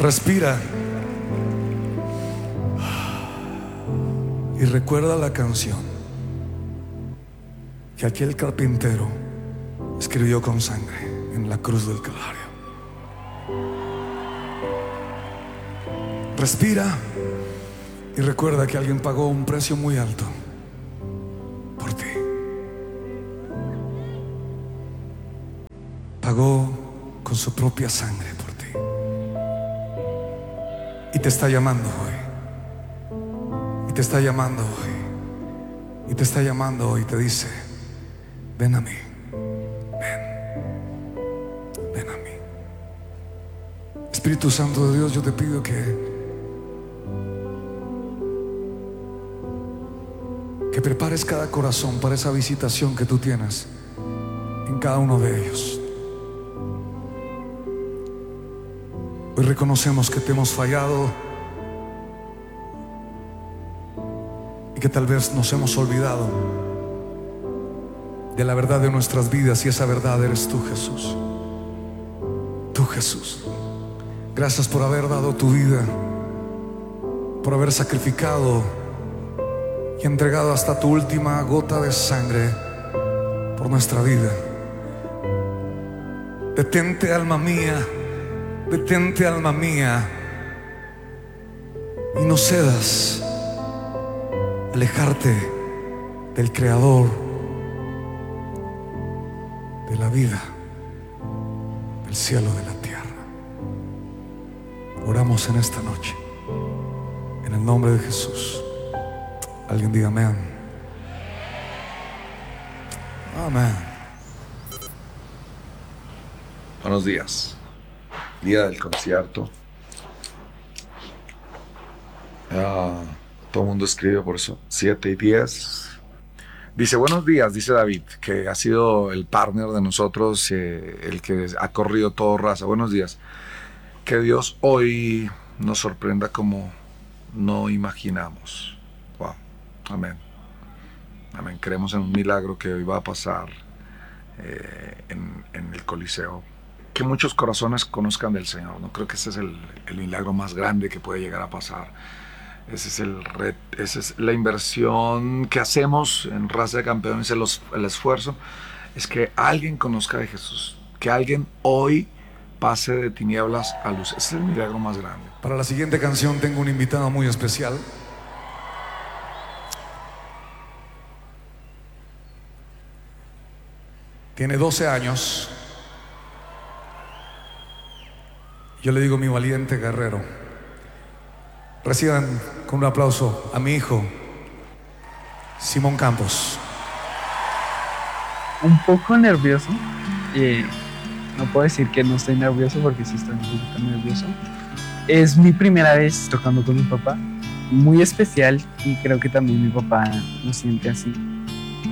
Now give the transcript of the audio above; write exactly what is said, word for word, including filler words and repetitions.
Respira y recuerda la canción que aquel carpintero escribió con sangre en la cruz del Calvario. Respira y recuerda que alguien pagó un precio muy alto por ti. Pagó con su propia sangre por ti. Y te está llamando hoy. Y te está llamando hoy. Y te está llamando hoy. Y te dice: ven a mí. Ven. Ven a mí. Espíritu Santo de Dios, yo te pido que que prepares cada corazón para esa visitación que tú tienes en cada uno de ellos. Hoy reconocemos que te hemos fallado y que tal vez nos hemos olvidado de la verdad de nuestras vidas, y esa verdad eres tú, Jesús. Tú, Jesús. Gracias por haber dado tu vida, por haber sacrificado y entregado hasta tu última gota de sangre por nuestra vida. Detente, alma mía. Detente, alma mía, y no cedas a alejarte del Creador de la vida, del cielo, de la tierra. Oramos en esta noche en el nombre de Jesús. Alguien diga amén. Amén. Buenos días. Día del concierto. Uh, todo el mundo escribe por eso. siete y diez. Dice: buenos días, dice David, que ha sido el partner de nosotros, eh, el que ha corrido todo raza. Buenos días. Que Dios hoy nos sorprenda como no imaginamos. Wow. Amén. Amén. Creemos en un milagro que hoy va a pasar eh, en, en el Coliseo. Que muchos corazones conozcan del Señor, ¿no? Creo que ese es el, el milagro más grande que puede llegar a pasar. Ese es el red, esa es la inversión que hacemos en Raza de Campeones, el, el esfuerzo, es que alguien conozca de Jesús, que alguien hoy pase de tinieblas a luz. Ese es el milagro más grande. Para la siguiente canción tengo un invitado muy especial. Tiene doce años. Yo le digo mi valiente guerrero. Reciban con un aplauso a mi hijo, Simón Campos. Un poco nervioso. Eh, no puedo decir que no estoy nervioso, porque sí estoy un poquito nervioso. Es mi primera vez tocando con mi papá. Muy especial, y creo que también mi papá lo siente así.